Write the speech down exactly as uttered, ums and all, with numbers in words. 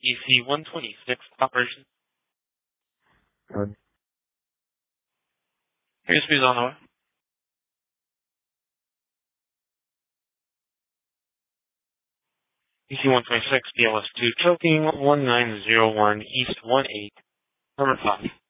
E C one twenty-six operation. Good. Here's speed on the way. E C one twenty-six, B L S two, choking one nine zero one, East one eight, number five.